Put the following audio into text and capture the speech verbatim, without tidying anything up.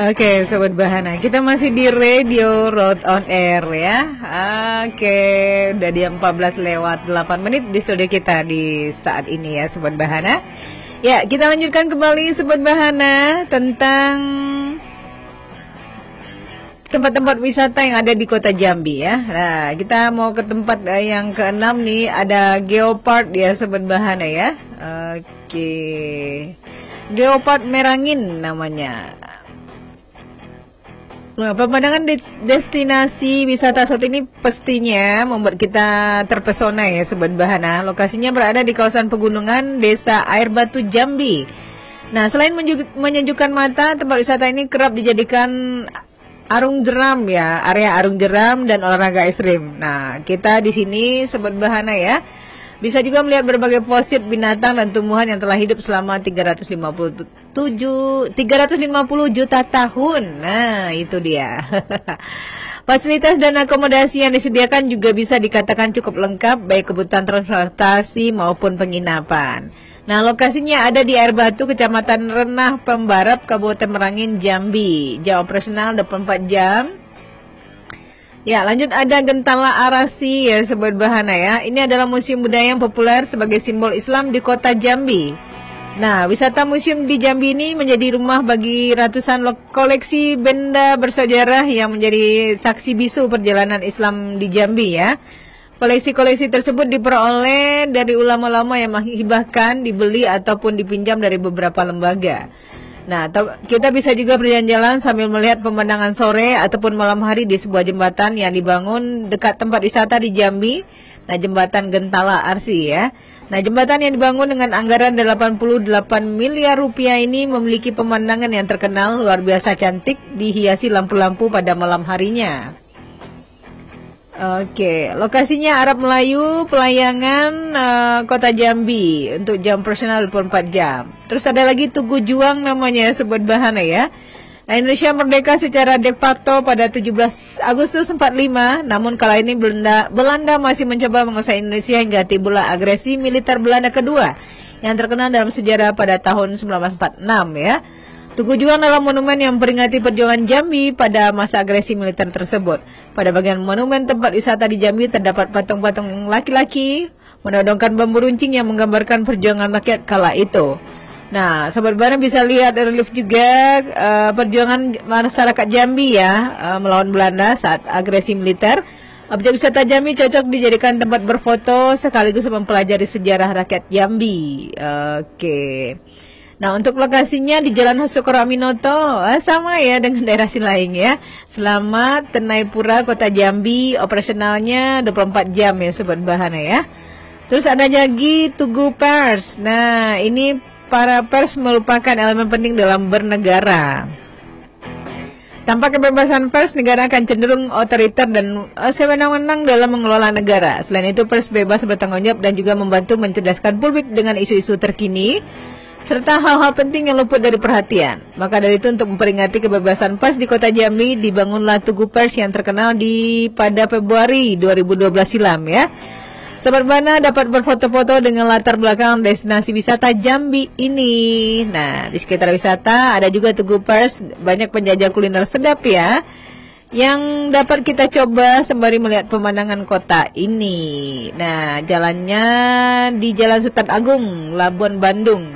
Oke, Sobat Bahana, kita masih di Radio Road on Air ya. Oke, udah di empat belas lewat delapan menit di studio kita di saat ini ya, Sobat Bahana. Ya, kita lanjutkan kembali Sobat Bahana tentang tempat-tempat wisata yang ada di kota Jambi ya. Nah, kita mau ke tempat yang keenam nih, ada Geopark ya, Sobat Bahana ya. Oke, Geopark Merangin namanya. Nah, pemandangan destinasi wisata saat ini pastinya membuat kita terpesona ya, Sobat Bahana. Lokasinya berada di kawasan pegunungan Desa Air Batu Jambi. Nah, selain menyejukkan mata, tempat wisata ini kerap dijadikan arung jeram ya, area arung jeram dan olahraga ekstrim. Nah, kita di sini Sobat Bahana ya, bisa juga melihat berbagai fosil binatang dan tumbuhan yang telah hidup selama tiga ratus lima puluh juta tahun. Nah, itu dia. Fasilitas dan akomodasi yang disediakan juga bisa dikatakan cukup lengkap, baik kebutuhan transportasi maupun penginapan. Nah, lokasinya ada di Air Batu, Kecamatan Renah Pembarap, Kabupaten Merangin, Jambi. Jam operasional dua puluh empat jam. Ya, lanjut ada Gentala Arasi ya, Sobat Bahana ya. Ini adalah museum budaya yang populer sebagai simbol Islam di kota Jambi. Nah, wisata museum di Jambi ini menjadi rumah bagi ratusan koleksi benda bersejarah yang menjadi saksi bisu perjalanan Islam di Jambi ya. Koleksi-koleksi tersebut diperoleh dari ulama-ulama yang menghibahkan, dibeli ataupun dipinjam dari beberapa lembaga. Nah, kita bisa juga berjalan-jalan sambil melihat pemandangan sore ataupun malam hari di sebuah jembatan yang dibangun dekat tempat wisata di Jambi. Nah, jembatan Gentala Arsi ya. Nah, jembatan yang dibangun dengan anggaran delapan puluh delapan miliar rupiah ini memiliki pemandangan yang terkenal luar biasa cantik, dihiasi lampu-lampu pada malam harinya. Oke, lokasinya Arab Melayu, Pelayangan, uh, Kota Jambi untuk jam operasional dua puluh empat jam. Terus ada lagi Tugu Juang namanya, Sobat Bahana ya. Nah, Indonesia merdeka secara de facto pada tujuh belas Agustus empat puluh lima, namun kala ini Belanda, Belanda masih mencoba menguasai Indonesia hingga timbullah agresi militer Belanda kedua yang terkenal dalam sejarah pada tahun seribu sembilan ratus empat puluh enam ya. Tugu Juang adalah monumen yang memperingati perjuangan Jambi pada masa agresi militer tersebut. Pada bagian monumen tempat wisata di Jambi terdapat patung-patung laki-laki menodongkan bambu runcing yang menggambarkan perjuangan rakyat kala itu. Nah, Sobat Bahana bisa lihat relief juga uh, perjuangan masyarakat Jambi ya uh, melawan Belanda saat agresi militer. Objek wisata Jambi cocok dijadikan tempat berfoto sekaligus mempelajari sejarah rakyat Jambi. Oke. Okay. Nah, untuk lokasinya di Jalan Sukoro Aminoto, eh, sama ya dengan daerah lain ya. Selamat Tenaipura, Kota Jambi, operasionalnya dua puluh empat jam ya, Sobat Bahana ya. Terus ada lagi Tugu Pers. Nah, ini para pers merupakan elemen penting dalam bernegara. Tanpa kebebasan pers, negara akan cenderung otoriter dan uh, sewenang-wenang dalam mengelola negara. Selain itu, pers bebas bertanggung jawab dan juga membantu mencerdaskan publik dengan isu-isu terkini serta hal-hal penting yang luput dari perhatian. Maka dari itu, untuk memperingati kebebasan pers di kota Jambi, dibangunlah Tugu Pers yang terkenal di pada Februari dua ribu dua belas silam ya. Sobat Bahana dapat berfoto-foto dengan latar belakang destinasi wisata Jambi ini. Nah, di sekitar wisata ada juga Tugu Pers, banyak penjajah kuliner sedap ya, yang dapat kita coba sembari melihat pemandangan kota ini. Nah, jalannya di Jalan Sultan Agung, Labuan Bandung.